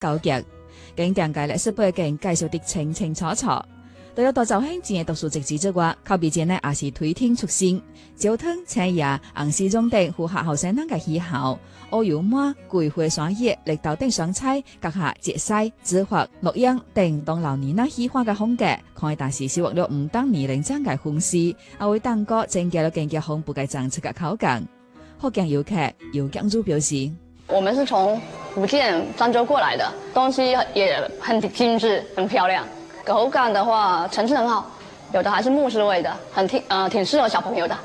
糾結，經典嘅歷史背景介紹得清清楚楚。除咗造興節讀書節之外，口筆節呢也是推天出新，招thương青野、紅絲中等符合後生人嘅喜好。烏油麻、桂花酸葉、綠豆等上菜，閣下節西、紫花、綠蔭等當老年人喜歡嘅風格，可以大肆收穫了唔當年齡層嘅風勢，也會當個增加了更加豐富嘅層次嘅口感。福建遊客尤江珠表示： 我們是從福建漳州過來的，東西也很精緻、很漂亮。口感的話，層次很好，有的還是木質味的，挺適合小朋友的。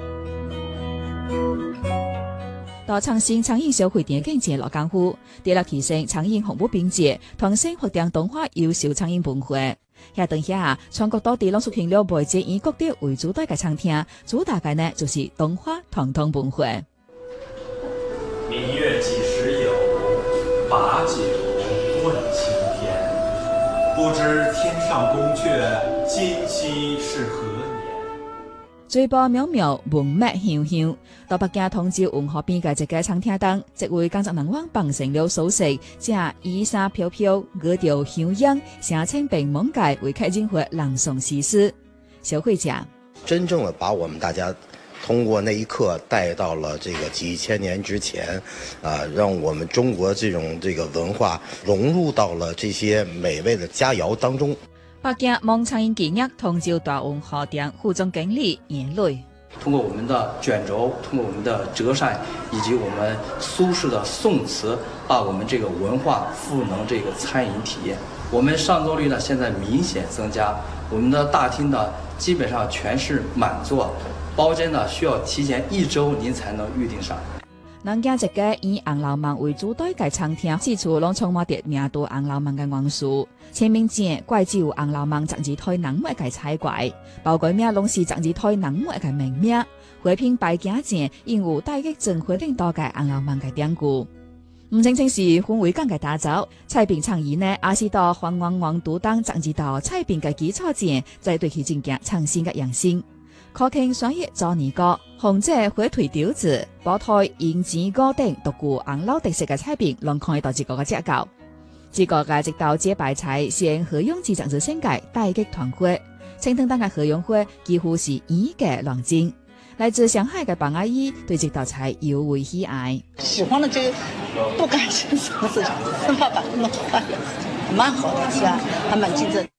到長興長影小會店經濟落功夫，第六提升長影服務並捷，團升發展動畫優秀長影文化。遐等下，全國多地攏出現了賣節以各地為主題嘅餐廳，主打嘅呢就是動畫傳統文化。 明月幾時有，把酒問青天。不知天上宮闕，今夕是何年？ 水波渺渺，文脈香香。到北京通州文化邊嘅一個餐廳檔，即位工作人員綁成了首飾，正衣衫飄飄，語調香揚，聲稱並蒙介為開進會朗誦詩詩。小會講真正的把我們大家通過那一刻帶到了這個幾千年之前，讓我們中國這個文化融入到了這些美味的佳肴當中。 北京望長影記憶通州大文化店副總經理嚴磊。 通過我們的卷軸，通過我們的折扇，以及我們蘇軾的宋詞，把我們這個文化賦能這個餐飲體驗。我們上座率呢，現在明顯增加。我們的大廳呢，基本上全是滿座，包間呢需要提前1周您才能預定上。 南京一個以紅樓夢為主題嘅餐廳，四處攏充滿着名都紅樓夢嘅元素。前面前怪只有紅樓夢雜誌台人物嘅彩怪，包括名攏是雜誌台人物嘅名名。回品拜景前，因有帶給整回領導嘅紅樓夢嘅典故。唔淨淨是氛圍感嘅打造，菜品創意呢，也是到黃黃黃獨當雜誌到菜品嘅基礎前，再對其進行創新嘅養新。可傾酸葉做年糕、紅姐火腿條子、煲台鹽煎糕等獨具紅樓特色嘅菜品，攏可以到自個嘅隻教。自個嘅直到節拜菜，先何用之長子升界大激團會，清湯檔嘅何用會幾乎是一嘅亂進。來自上海嘅白阿姨對這道菜尤為喜愛。 喜歡的就不敢吃什麼事情，生怕把它弄壞，蠻好的，是吧？還蠻競爭。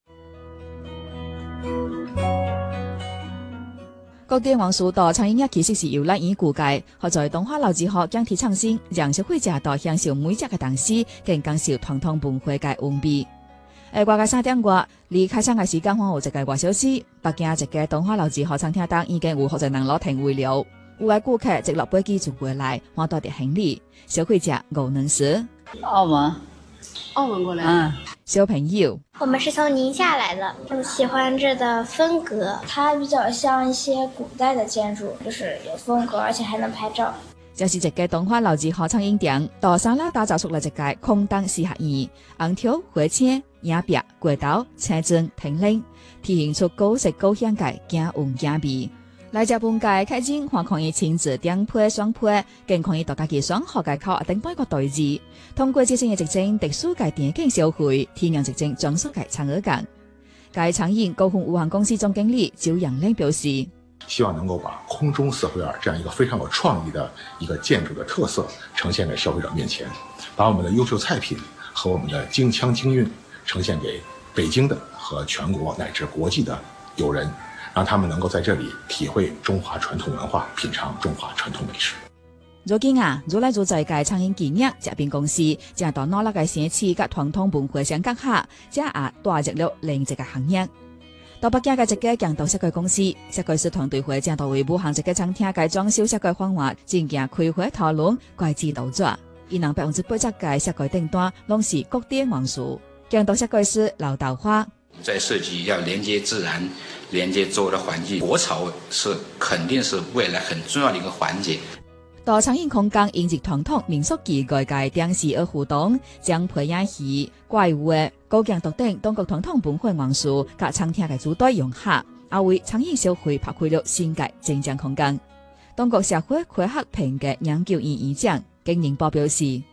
各地元素到長影業其實是由來已估計，學在動畫樓之後將提創新，讓消費者到享受每隻嘅東西，更感受傳統文化嘅溫味。外嘅3點外，離開場嘅時間還有一個外小時，北京一個動畫樓之後餐廳檔已經有學在人攞停位了，有嘅顧客直落飛機就回來，換到啲行李。消費者5能時。 澳門過來。 小朋友， 我們是從寧夏來的，我喜歡這的風格，它比較像一些古代的建築，就是有風格，而且還能拍照。 這是一個動畫樓之後餐飲店，到3樓打造出了一個空檔4合院，紅條、花青、椰餅、果豆、青蒸、甜檸，體現出高色高香嘅家溫家味。來這本屆開展還可以親自點配雙配，更可以到家己雙學嘅靠等多一個對字。通過這些嘅直證特殊嘅電競消費，體驗直證裝飾嘅產額感。該長影高雄有限公司總經理周陽玲表示， 希望能夠把空中四合院這樣一個非常有創意的一個建築的特色呈現給消費者面前，把我們的優秀菜品和我們的京腔京韻呈現給北京的和全國乃至國際的友人，讓他們能夠在這裡體會中華傳統文化，品嘗中華傳統美食。 如今如來做在嘅長影記憶這邊公司，正到努力嘅升級甲傳統文化相結合，這也帶入了另一個行業。到北京嘅一個鏡頭設計公司，設計師團隊會正到為武漢一個餐廳嘅裝修設計方案進行開會討論，改指導作。伊能80%嘅設計訂單攏是各地元素。鏡頭設計師劉道花在設計要連接自然，連接周圍的環境，國潮是肯定是未來很重要的一個環節。 到長影空間引入傳統民俗技藝嘅電視而互動，將配演戲、怪物、高強獨等中國傳統文化元素甲餐廳嘅主題融合，也為長影社會拍開了新嘅增長空間。中國社會科學評嘅研究院院長經營部表示，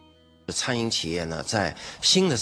餐饮企业呢，在新的